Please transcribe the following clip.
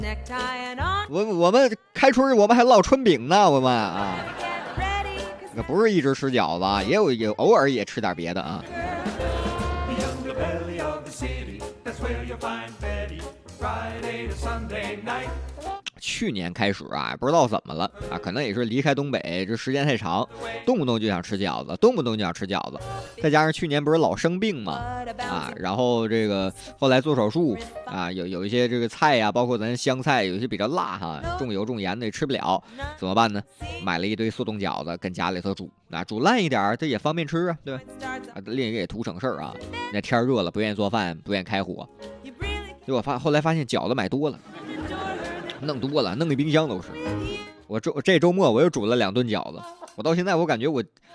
我们开春我们还烙春饼呢，我们啊，那不是一直吃饺子，也偶尔也吃点别的啊。去年开始啊，不知道怎么了啊，可能也是离开东北这时间太长，动不动就想吃饺子，动不动就想吃饺子。再加上去年不是老生病嘛，啊，然后这个后来做手术啊，有一些这个菜呀、包括咱香菜，有一些比较辣哈，重油重盐的也吃不了，怎么办呢？买了一堆速冻饺子，跟家里头煮啊，煮烂一点这也方便吃啊，对吧？啊，另一个也图省事儿啊。那天热了，不愿意做饭，不愿意开火，结果后来发现饺子买多了。弄多了，弄一冰箱都是。我这周末我又煮了2顿饺子，我到现在我感觉我